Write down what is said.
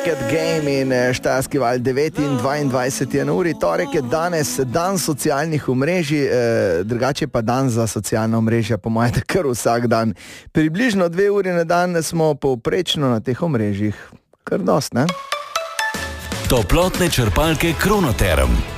Wicked Game in Štajerski val 29. januari. Torek je danes dan socialnih omrežij, drugače pa dan za socialna omrežja, po mojem, kar vsak dan. Približno 2 uri na dan smo povprečno na teh omrežjih. Kar dost, ne? Toplotne črpalke Kronoterm.